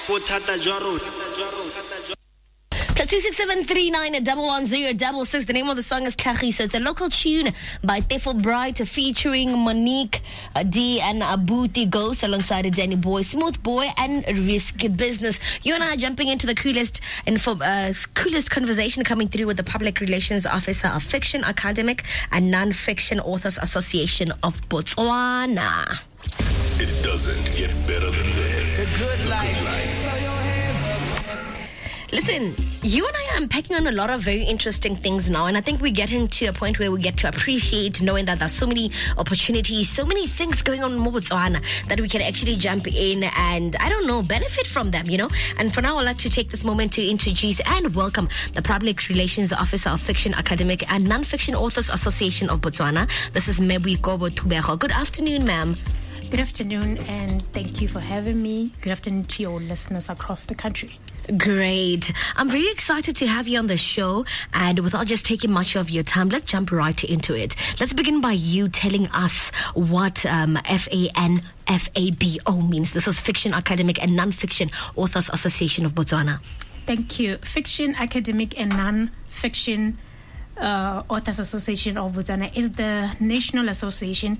Plus 26739111066. The name of the song is Kachi. So it's a local tune by Tefo Bright featuring Monique D and Abuti Ghost alongside Danny Boy, Smooth Boy, and Risky Business. You and I are jumping into the coolest conversation coming through with the Public Relations Officer of Fiction Academic and Non-Fiction Authors Association of Botswana. It doesn't get better than this. The Good Life. Listen, you and I are unpacking on a lot of very interesting things now, and I think we're getting to a point where we get to appreciate knowing that there's so many opportunities, so many things going on in Botswana that we can actually jump in and, I don't know, benefit from them, you know? And for now, I'd like to take this moment to introduce and welcome the Public Relations Officer of Fiction Academic and Non-Fiction Authors Association of Botswana. This is Mebuikobo Tubero. Good afternoon, ma'am. Good afternoon, and thank you for having me. Good afternoon to your listeners across the country. Great. I'm very excited to have you on the show, and without just taking much of your time, let's jump right into it. Let's begin by you telling us what FANFABO means. This is Fiction Academic and Non-Fiction Authors Association of Botswana. Thank you. Fiction Academic and Non-Fiction Authors Association of Botswana is the national association